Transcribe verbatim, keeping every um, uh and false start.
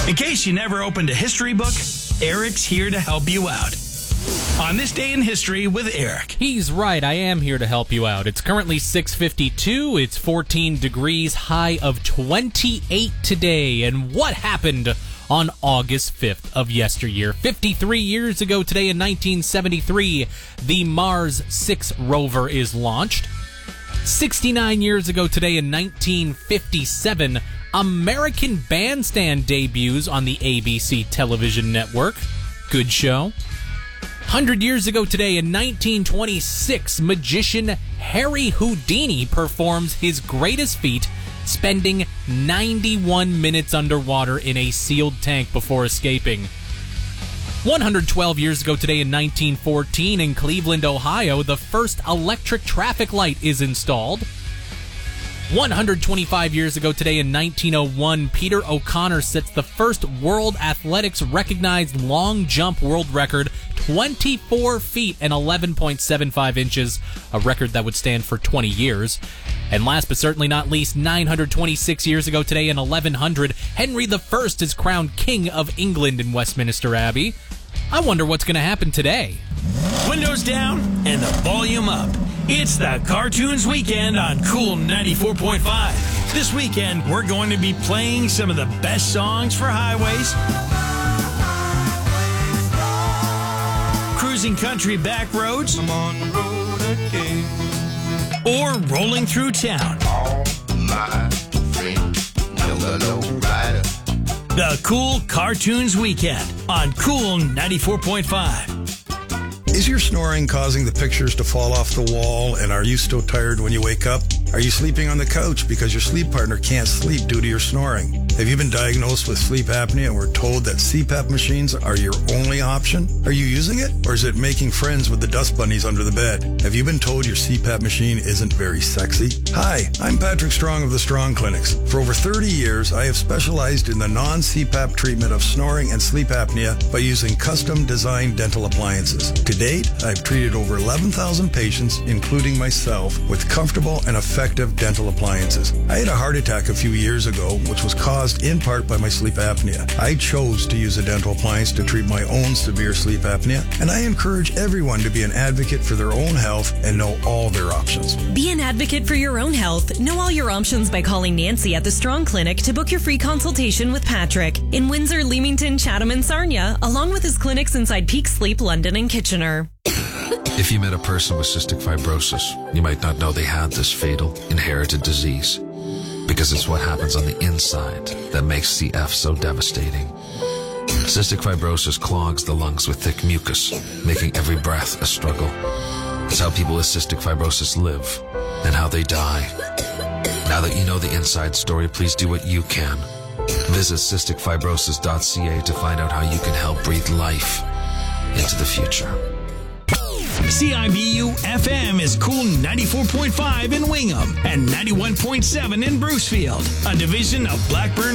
In case you never opened a history book, Eric's here to help you out. On This Day in History with Eric. He's right, I am here to help you out. It's currently six fifty-two, it's fourteen degrees, high of twenty-eight today. And what happened on August fifth of yesteryear? fifty-three years ago today in nineteen seventy-three, the Mars six rover is launched. sixty-nine years ago today in nineteen fifty-seven, American Bandstand debuts on the A B C television network. Good show. one hundred years ago today in nineteen twenty-six, magician Harry Houdini performs his greatest feat, spending ninety-one minutes underwater in a sealed tank before escaping. one hundred twelve years ago today in nineteen fourteen, in Cleveland, Ohio, the first electric traffic light is installed. one hundred twenty-five years ago today in nineteen oh one, Peter O'Connor sets the first World Athletics recognized long jump world record, twenty-four feet and eleven point seven five inches, a record that would stand for twenty years. And last but certainly not least, nine hundred twenty-six years ago today in eleven hundred, Henry the First is crowned King of England in Westminster Abbey. I wonder what's going to happen today. Windows down and the volume up. It's the Cartoons Weekend on Cool ninety-four point five. This weekend, we're going to be playing some of the best songs for highways, cruising country back roads, I'm on the road again. or rolling through town. All my friends, never low rider. The Cool Cartoons Weekend on Cool ninety-four point five. Is your snoring causing the pictures to fall off the wall, and are you still tired when you wake up? Are you sleeping on the couch because your sleep partner can't sleep due to your snoring? Have you been diagnosed with sleep apnea and were told that C PAP machines are your only option? Are you using it, or is it making friends with the dust bunnies under the bed? Have you been told your C PAP machine isn't very sexy? Hi, I'm Patrick Strong of the Strong Clinics. For over thirty years, I have specialized in the non-C PAP treatment of snoring and sleep apnea by using custom-designed dental appliances. To date, I've treated over eleven thousand patients, including myself, with comfortable and effective dental appliances. I had a heart attack a few years ago, which was caused in part by my sleep apnea. I chose to use a dental appliance to treat my own severe sleep apnea, and I encourage everyone to be an advocate for their own health and know all their options. Be an advocate for your own health. Know all your options by calling Nancy at the Strong Clinic to book your free consultation with Patrick in Windsor, Leamington, Chatham, and Sarnia, along with his clinics inside Peak Sleep, London, and Kitchener. If you met a person with cystic fibrosis, you might not know they had this fatal, inherited disease, because it's what happens on the inside that makes C F so devastating. Cystic fibrosis clogs the lungs with thick mucus, making every breath a struggle. It's how people with cystic fibrosis live and how they die. Now that you know the inside story, please do what you can. Visit cystic fibrosis dot c a to find out how you can help breathe life into the future. C I B U F M is Cool ninety-four point five in Wingham and ninety-one point seven in Brucefield, a division of Blackburn